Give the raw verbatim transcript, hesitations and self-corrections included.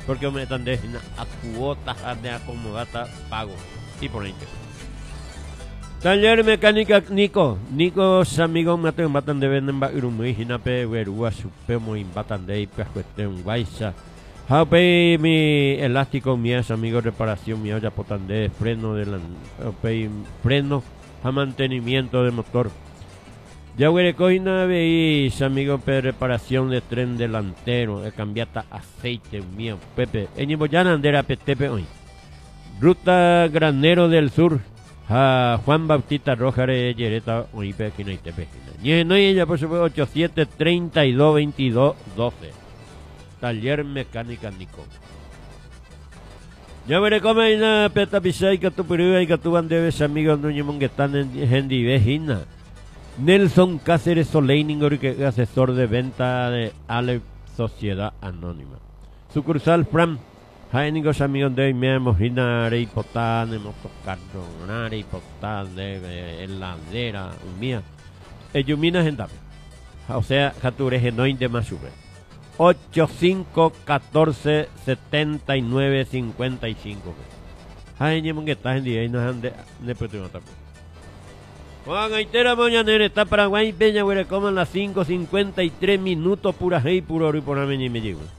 porque me están de a cuotas de acomodata pago y por ejemplo. Taller mecánica Nico, Nico amigos me tengo batan de venden ba irumi hinape werua supemo in batan de pues cuestión guaisa. Hape mi elástico mías amigos reparación mi olla potan de freno de la freno a mantenimiento de motor. Ya huerecoina veis amigos de reparación de tren delantero, de cambiata aceite mío, Pepe. En Iboyana andera petepe hoy. Ruta Granero del Sur. A Juan Bautista Rojare Yereta Oipe aquí no hay tepe. Y no ella por supuesto ocho siete tres dos veintidós doce. Taller mecánica Nico. Ya veré cómo hay una peta pisay que tu perú y que tu bandeves amigos no que están en Hendi Vejina. Nelson Cáceres Soleining, que es asesor de venta de Ale Sociedad Anónima. Sucursal Fram. Amigos amigos de me imagina y potán, hemos tocado y potán de heladera, mía. Eyumina gente. O sea, Cature Genoin de Masube. ocho cinco catorce setenta y nueve cincuenta y cinco. Ay, ni que está en día y no han de de también. Juan Aitera Moñanera está Paraguay Peña, güey, como en las cinco cincuenta y tres minutos pura hey puro y por me llevo.